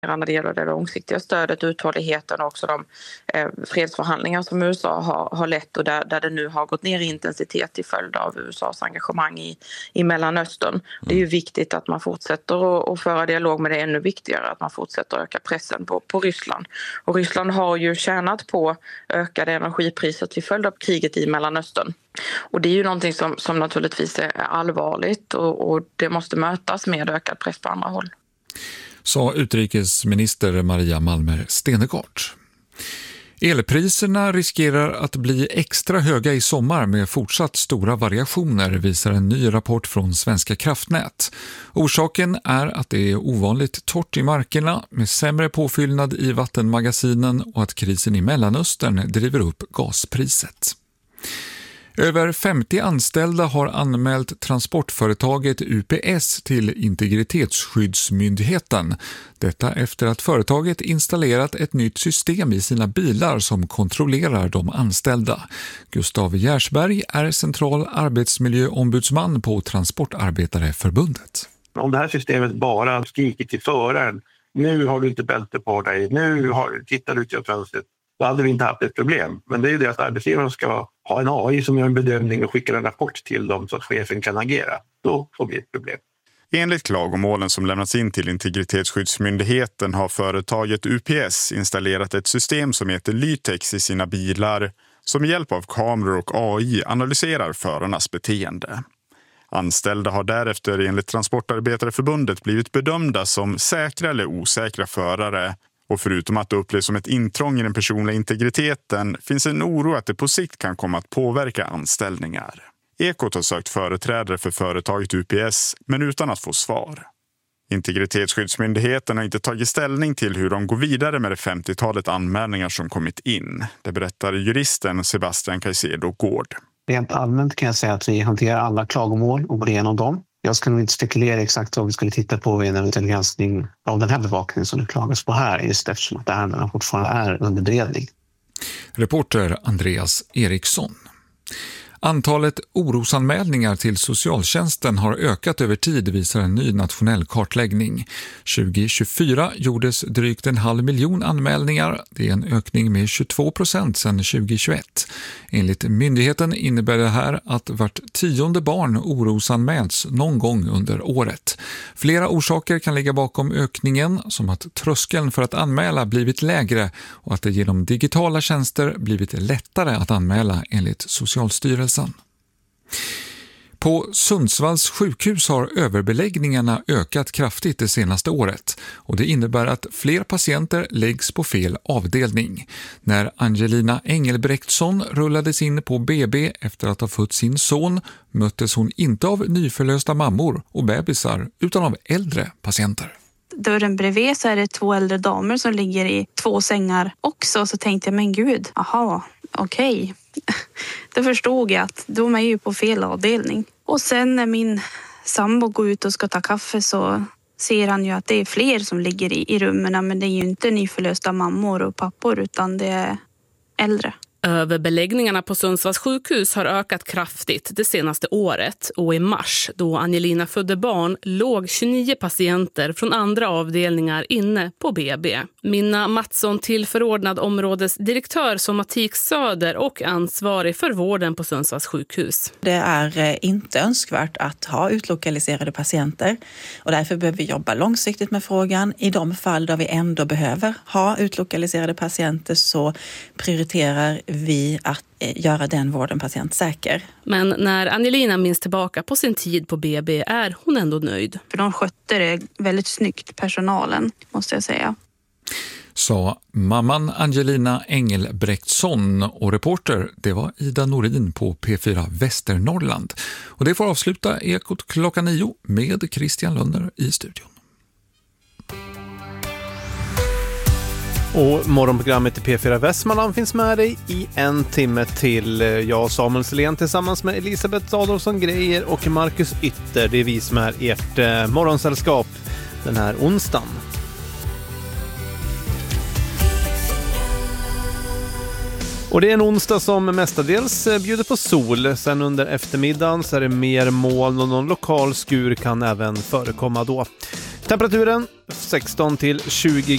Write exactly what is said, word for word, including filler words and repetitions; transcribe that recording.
när det gäller det långsiktiga stödet, uthålligheten och också de eh, fredsförhandlingar som U S A har, har lett och där, där det nu har gått ner i intensitet till följd av U S A:s engagemang i, i Mellanöstern. Mm. Det är ju viktigt att man fortsätter att föra dialog, men det är ännu viktigare att man fortsätter att öka pressen på, på Ryssland. Och Ryssland har ju tjänat på ökade energipriser till följd av kriget i Mellanöstern. Och det är ju någonting som, som naturligtvis är allvarligt och, och det måste mötas med ökad press på andra håll. Sa utrikesminister Maria Malmer Stenergard. Elpriserna riskerar att bli extra höga i sommar med fortsatt stora variationer, visar en ny rapport från Svenska kraftnät. Orsaken är att det är ovanligt torrt i markerna med sämre påfyllnad i vattenmagasinen och att krisen i Mellanöstern driver upp gaspriset. Över femtio anställda har anmält transportföretaget U P S till Integritetsskyddsmyndigheten. Detta efter att företaget installerat ett nytt system i sina bilar som kontrollerar de anställda. Gustav Gärsberg är central arbetsmiljöombudsman på Transportarbetareförbundet. Om det här systemet bara skriker till föraren, nu har du inte bälte på dig, nu har, tittar du ut genom fönstret, då hade vi inte haft ett problem. Men det är ju det att arbetsgivaren ska ha en A I som gör en bedömning och skickar en rapport till dem så att chefen kan agera. Då får det ett problem. Enligt klagomålen som lämnats in till Integritetsskyddsmyndigheten har företaget U P S installerat ett system som heter Lytex i sina bilar som med hjälp av kameror och A I analyserar förarnas beteende. Anställda har därefter enligt Transportarbetareförbundet blivit bedömda som säkra eller osäkra förare. Och förutom att det upplevs som ett intrång i den personliga integriteten finns en oro att det på sikt kan komma att påverka anställningar. Ekot har sökt företrädare för företaget U P S men utan att få svar. Integritetsskyddsmyndigheten har inte tagit ställning till hur de går vidare med det femtiotalet anmälningar som kommit in. Det berättar juristen Sebastian Caicedo Gård. Rent allmänt kan jag säga att vi hanterar alla klagomål och går igenom dem. Jag ska nog inte spekulera exakt vad vi skulle titta på i en eventuell granskning av den här bevakningen som det klagas på här, just eftersom att det här fortfarande är under beredning. Reporter Andreas Eriksson. Antalet orosanmälningar till socialtjänsten har ökat över tid, visar en ny nationell kartläggning. tjugo tjugofyra gjordes drygt en halv miljon anmälningar. Det är en ökning med tjugotvå procent sedan tjugo tjugoett. Enligt myndigheten innebär det här att vart tionde barn orosanmälts någon gång under året. Flera orsaker kan ligga bakom ökningen, som att tröskeln för att anmäla blivit lägre och att det genom digitala tjänster blivit lättare att anmäla enligt Socialstyrelsen. På Sundsvalls sjukhus har överbeläggningarna ökat kraftigt det senaste året och det innebär att fler patienter läggs på fel avdelning. När Angelina Engelbrektsson rullades in på B B efter att ha fött sin son möttes hon inte av nyförlösta mammor och bebisar utan av äldre patienter. Dörren bredvid så är det två äldre damer som ligger i två sängar också. Så tänkte jag, men gud, aha, okej. Okay. Då förstod jag att de är ju på fel avdelning. Och sen när min sambo går ut och ska ta kaffe så ser han ju att det är fler som ligger i, i rummen. Men det är ju inte nyförlösta mammor och pappor utan det är äldre. Överbeläggningarna på Sundsvalls sjukhus har ökat kraftigt det senaste året och i mars då Angelina födde barn låg tjugonio patienter från andra avdelningar inne på B B. Minna Mattsson, tillförordnad områdesdirektör Somatik Söder och ansvarig för vården på Sundsvalls sjukhus. Det är inte önskvärt att ha utlokaliserade patienter och därför behöver vi jobba långsiktigt med frågan. I de fall där vi ändå behöver ha utlokaliserade patienter så prioriterar vi att göra den vården patientsäker. Men när Angelina minns tillbaka på sin tid på B B är hon ändå nöjd. För de skötte det väldigt snyggt, personalen, måste jag säga. Sa mamman Angelina Engelbrektsson och reporter, det var Ida Norin på P fyra Västernorrland. Och det får avsluta Ekot klockan nio med Christian Lönner i studion. Och morgonprogrammet i P fyra Västmanland finns med dig i en timme till. Jag, Samuel Selén, tillsammans med Elisabeth Adolfsson Grejer och Marcus Ytter. Det är vi som är ert eh, morgonsällskap den här onsdagen. Och det är en onsdag som mestadels bjuder på sol. Sen under eftermiddagen så är det mer moln och någon lokal skur kan även förekomma då. Temperaturen sexton till tjugo